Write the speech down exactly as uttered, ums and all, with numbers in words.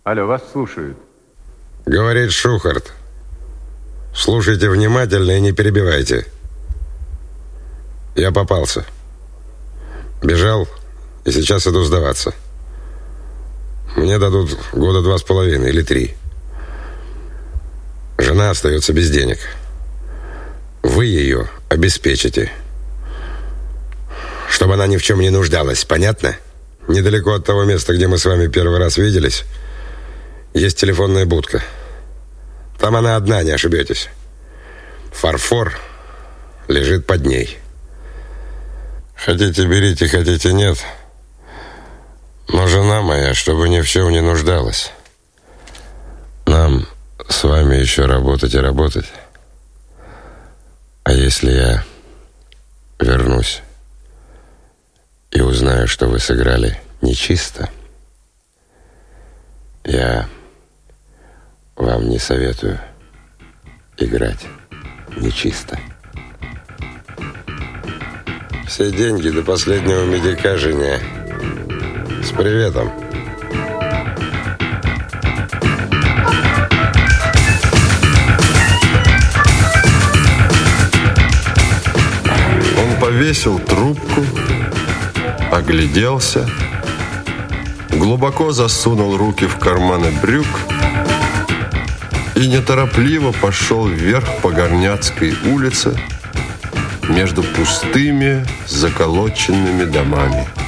Алло, вас слушают. Говорит Шухарт. Слушайте внимательно и не перебивайте. Я попался. Бежал и сейчас иду сдаваться. Мне дадут года два с половиной или три. Жена остается без денег. Вы ее обеспечите. Чтобы она ни в чем не нуждалась, понятно? Недалеко от того места, где мы с вами первый раз виделись, есть телефонная будка. Там она одна, не ошибетесь. Фарфор лежит под ней. Хотите, берите, хотите, нет. Но жена моя, чтобы ни в чем не нуждалась. Нам с вами еще работать и работать. А если я вернусь и узнаю, что вы сыграли нечисто, я вам не советую играть нечисто. Все деньги до последнего медика жене. С приветом. Он повесил трубку, огляделся, глубоко засунул руки в карманы брюк и неторопливо пошел вверх по Горняцкой улице между пустыми заколоченными домами.